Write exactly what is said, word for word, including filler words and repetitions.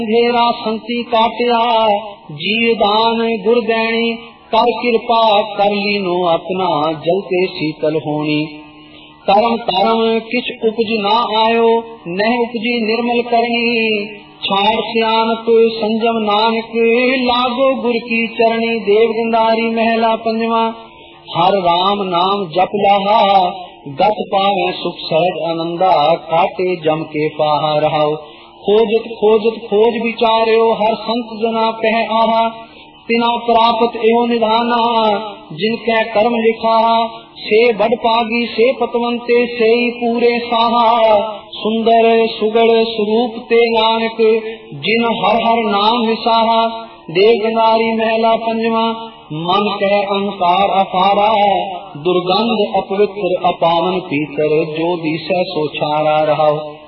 अंधेरा संति काटिया जीव दान गुरदैणी कर कृपा कर लीनो अपना जलते शीतल होनी। करम करम किछ उपज ना आयो नह उपजी निर्मल करनी छाड़ सियानत संजम नानक लागो गुर की चरणी। देव गंधारी महला पंजवा। हर राम नाम जप लाहा गत पावे सुख सहज आनंदा काटे जम के पाहा रहाओ। खोजत खोजत खोज विचार्यो हर संत जना कह आहा तिना प्राप्त एवं निधाना जिनके कर्म लिखा से बड़ पागी से पतवंते से पूरे साहा। सुंदर सुगड़ स्वरूप ते नानक जिन हर हर नाम विसाहा। देव गंधारी महला पंजवा। मन कह अहंकार अपारा दुर्गंध अपवित्र अपावन पीतर जो दिशा सोचारा रहा।